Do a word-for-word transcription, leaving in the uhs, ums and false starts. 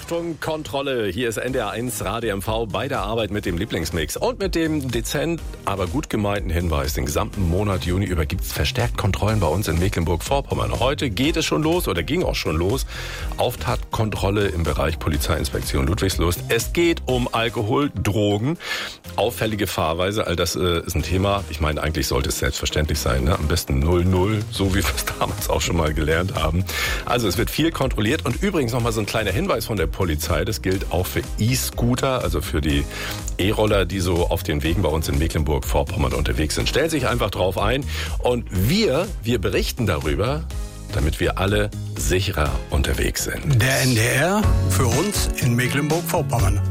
Achtung, Kontrolle. Hier ist N D R eins Radio M V bei der Arbeit mit dem Lieblingsmix und mit dem dezent, aber gut gemeinten Hinweis. Den gesamten Monat Juni über gibt es verstärkt Kontrollen bei uns in Mecklenburg-Vorpommern. Heute geht es schon los oder ging auch schon los. Auftaktkontrolle im Bereich Polizeiinspektion Ludwigslust. Es geht um Alkohol, Drogen, auffällige Fahrweise. All das äh, ist ein Thema. Ich meine, eigentlich sollte es selbstverständlich sein. Ne? Am besten null null, so wie wir es damals auch schon mal gelernt haben. Also es wird viel kontrolliert. Und übrigens noch mal so ein kleiner Hinweis von der Polizei. Das gilt auch für E-Scooter, also für die E-Roller, die so auf den Wegen bei uns in Mecklenburg-Vorpommern unterwegs sind. Stellen sich einfach drauf ein. Und wir, wir berichten darüber, damit wir alle sicherer unterwegs sind. Der N D R für uns in Mecklenburg-Vorpommern.